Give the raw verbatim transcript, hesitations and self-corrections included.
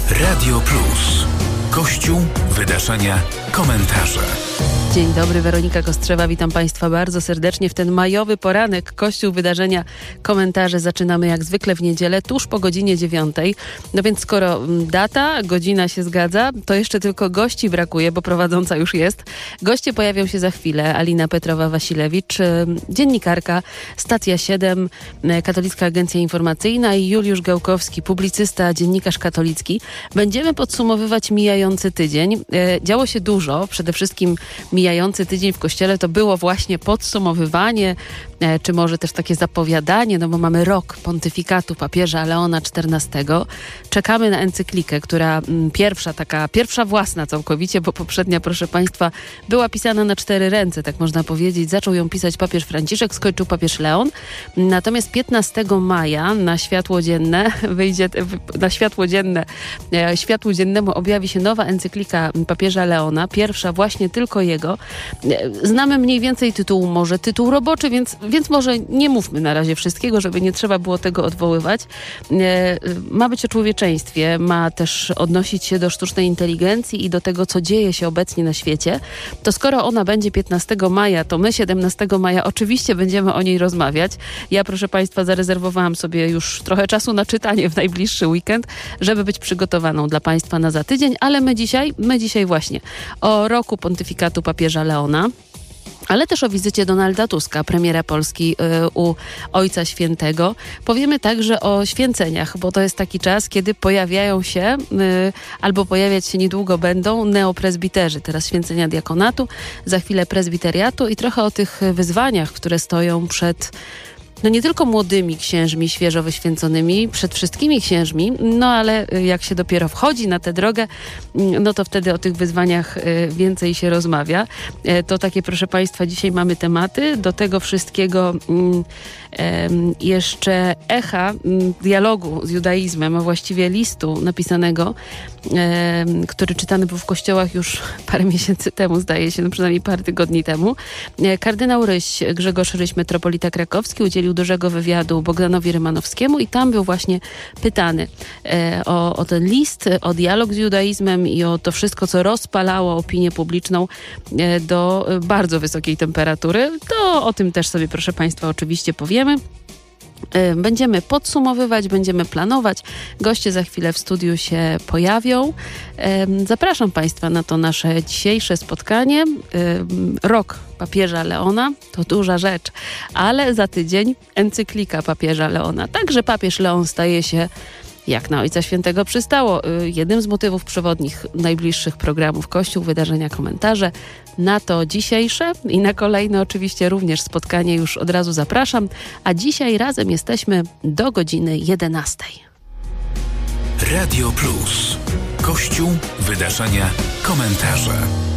Radio Plus. Kościół, wydarzenia, komentarze. Dzień dobry, Weronika Kostrzewa, witam Państwa bardzo serdecznie w ten majowy poranek. Kościół, wydarzenia, komentarze zaczynamy jak zwykle w niedzielę, tuż po godzinie dziewiątej. No więc skoro data, godzina się zgadza, to jeszcze tylko gości brakuje, bo prowadząca już jest. Goście pojawią się za chwilę. Alina Petrowa-Wasilewicz, dziennikarka, Stacja siedem, Katolicka Agencja Informacyjna i Juliusz Gałkowski, publicysta, dziennikarz katolicki. Będziemy podsumowywać mijający tydzień. Działo się dużo, przede wszystkim mijający tydzień w Kościele to było właśnie podsumowywanie, czy może też takie zapowiadanie, no bo mamy rok pontyfikatu papieża Leona czternastego. Czekamy na encyklikę, która pierwsza, taka pierwsza własna całkowicie, bo poprzednia, proszę Państwa, była pisana na cztery ręce, tak można powiedzieć. Zaczął ją pisać papież Franciszek, skończył papież Leon. Natomiast piętnastego maja na światło dzienne wyjdzie, na światło dzienne, światłu dziennemu objawi się nowa encyklika papieża Leona, pierwsza właśnie tylko jego. Znamy mniej więcej tytuł, może tytuł roboczy, więc, więc może nie mówmy na razie wszystkiego, żeby nie trzeba było tego odwoływać. Ma być o człowieczeństwie, ma też odnosić się do sztucznej inteligencji i do tego, co dzieje się obecnie na świecie. To skoro ona będzie piętnastego maja, to my siedemnastego maja oczywiście będziemy o niej rozmawiać. Ja, proszę Państwa, zarezerwowałam sobie już trochę czasu na czytanie w najbliższy weekend, żeby być przygotowaną dla Państwa na za tydzień, ale my dzisiaj, my dzisiaj właśnie o roku pontyfikatu papieża Leona, ale też o wizycie Donalda Tuska, premiera Polski y, u Ojca Świętego. Powiemy także o święceniach, bo to jest taki czas, kiedy pojawiają się y, albo pojawiać się niedługo będą neopresbiterzy. Teraz święcenia diakonatu, za chwilę prezbiteriatu i trochę o tych wyzwaniach, które stoją przed no nie tylko młodymi księżmi, świeżo wyświęconymi, przed wszystkimi księżmi, no ale jak się dopiero wchodzi na tę drogę, no to wtedy o tych wyzwaniach więcej się rozmawia. To takie, proszę Państwa, dzisiaj mamy tematy. Do tego wszystkiego jeszcze echa dialogu z judaizmem, a właściwie listu napisanego, który czytany był w kościołach już parę miesięcy temu, zdaje się, no przynajmniej parę tygodni temu. Kardynał Ryś, Grzegorz Ryś, metropolita krakowski, udzielił dużego wywiadu Bogdanowi Rymanowskiemu i tam był właśnie pytany e, o, o ten list, o dialog z judaizmem i o to wszystko, co rozpalało opinię publiczną e, do bardzo wysokiej temperatury. To o tym też sobie, proszę Państwa, oczywiście powiemy. Będziemy podsumowywać, będziemy planować. Goście za chwilę w studiu się pojawią. Zapraszam Państwa na to nasze dzisiejsze spotkanie. Rok papieża Leona to duża rzecz, ale za tydzień encyklika papieża Leona. Także papież Leon staje się, jak na Ojca Świętego przystało, jednym z motywów przewodnich najbliższych programów Kościół, wydarzenia, komentarze. Na to dzisiejsze i na kolejne oczywiście również spotkanie już od razu zapraszam, a dzisiaj razem jesteśmy do godziny jedenastej. Radio Plus. Kościół, wydarzenia, komentarze.